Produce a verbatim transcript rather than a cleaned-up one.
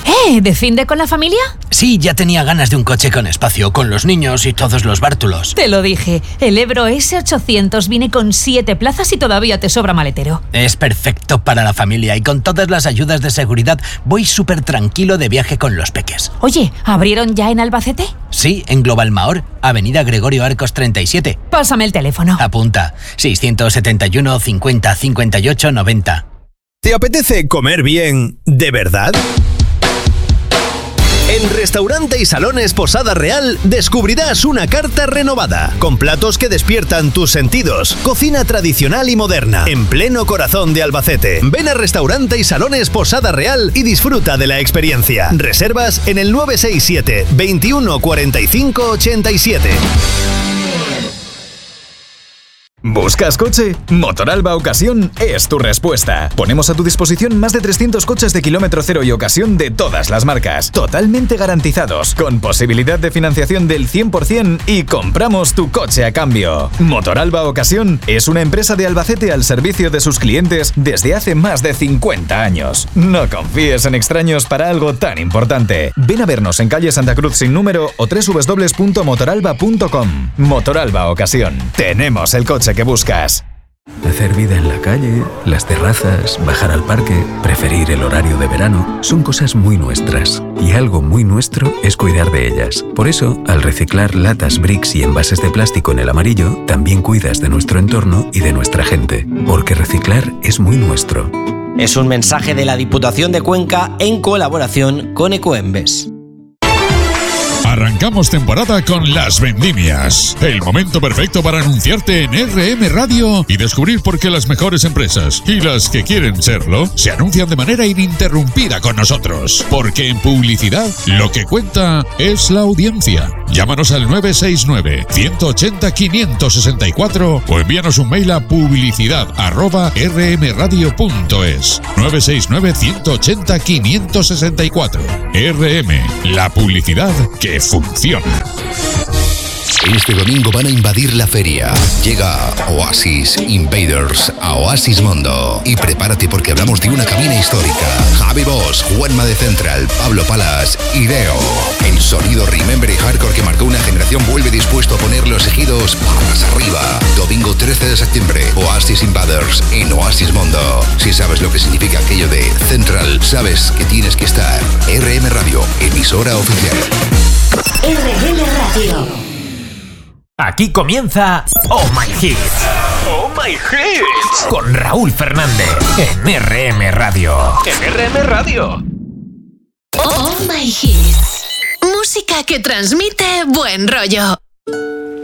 ¿Eh? ¿De fin de con la familia? Sí, ya tenía ganas de un coche con espacio, con los niños y todos los bártulos. Te lo dije, el Ebro ese ochocientos viene con siete plazas y todavía te sobra maletero. Es perfecto para la familia y con todas las ayudas de seguridad voy súper tranquilo de viaje con los peques. Oye, ¿abrieron ya en Albacete? Sí, en Global Mahor, Avenida Gregorio Arcos treinta y siete. Pásame el teléfono. Apunta, seiscientos setenta y uno cincuenta cincuenta y ocho noventa. ¿Te apetece comer bien de verdad? En Restaurante y Salones Posada Real descubrirás una carta renovada, con platos que despiertan tus sentidos, cocina tradicional y moderna, en pleno corazón de Albacete. Ven a Restaurante y Salones Posada Real y disfruta de la experiencia. Reservas en el nueve seis siete, veintiuno cuarenta y cinco ochenta y siete. ¿Buscas coche? Motoralba Ocasión es tu respuesta. Ponemos a tu disposición más de trescientos coches de kilómetro cero y ocasión de todas las marcas, totalmente garantizados, con posibilidad de financiación del cien por ciento y compramos tu coche a cambio. Motoralba Ocasión es una empresa de Albacete al servicio de sus clientes desde hace más de cincuenta años. No confíes en extraños para algo tan importante. Ven a vernos en calle Santa Cruz sin número o doble u doble u doble u punto motoralba punto com. Motoralba Ocasión. Tenemos el coche que buscas. Hacer vida en la calle, las terrazas, bajar al parque, preferir el horario de verano, son cosas muy nuestras. Y algo muy nuestro es cuidar de ellas. Por eso, al reciclar latas, bricks y envases de plástico en el amarillo, también cuidas de nuestro entorno y de nuestra gente. Porque reciclar es muy nuestro. Es un mensaje de la Diputación de Cuenca en colaboración con Ecoembes. Arrancamos temporada con Las Vendimias, el momento perfecto para anunciarte en R M Radio y descubrir por qué las mejores empresas y las que quieren serlo se anuncian de manera ininterrumpida con nosotros. Porque en publicidad lo que cuenta es la audiencia. Llámanos al nueve seis nueve, uno ocho cero, cinco seis cuatro o envíanos un mail a publicidad arroba r m radio punto es. nueve seis nueve, uno ocho cero, cinco seis cuatro. R M, la publicidad que funciona. Este domingo van a invadir la feria. Llega Oasis Invaders a Oasis Mundo. Y prepárate porque hablamos de una cabina histórica. Javi Bosch, Juanma de Central, Pablo Palas y Deo. El sonido Remember y Hardcore que marcó una generación vuelve dispuesto a poner los ejidos patas arriba. Domingo trece de septiembre, Oasis Invaders en Oasis Mundo. Si sabes lo que significa aquello de Central, sabes que tienes que estar. R M Radio, emisora oficial. R M Radio. Aquí comienza Oh My Hits. Oh My Hits. Con Raúl Fernández en R M Radio. En R M Radio. Oh My Hits. Música que transmite buen rollo.